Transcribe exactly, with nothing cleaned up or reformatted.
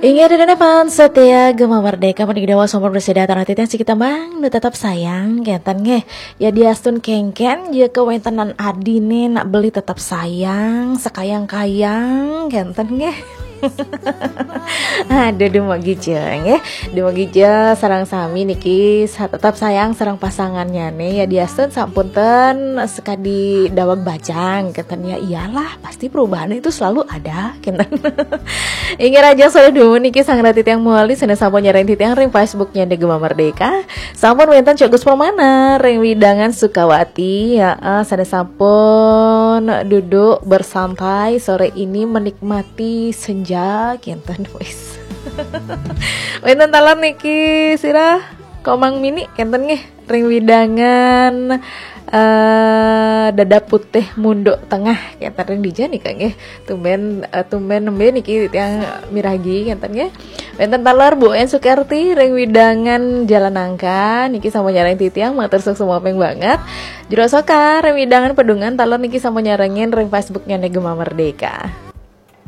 Ingat dan depan setia Gema Merdeka menik dewa somor berseda tanah titang si kita bang nu tetap sayang kenten nge ya diastun kengken ya kewentenan adine nak beli tetap sayang sekayang-kayang kenten nge. Aduh dumagi jeng ya dumagi jeng sarang sami niki tetap sayang sarang pasangannya nih ya diastun sampunten sekadi dawag bajang kenten ya iyalah pasti perubahan itu selalu ada kenten. Ingat aja soalnya dulu niki sang ratit yang muali sana sampun nyarain titiang ring Facebooknya de Gema Merdeka sampun winten Cok Gus Permana ring Widangan Sukawati ya uh, sana sampun duduk bersantai sore ini menikmati senja kinten wis. Winten talan niki sirah komang mini kinten nggih ring Widangan Uh, dada putih munduk tengah yang tadi dijan nih kang ya tumben uh, tumben nembe niki yang miragi yang tadi ya benten talar Bu En Sukerti ring Widangan Jalan Nangka niki sama nyarang titiang matur sok semua peng banget jero soka ring Widangan Pedungan talar niki sama nyarangin ring Facebooknya Gema Merdeka.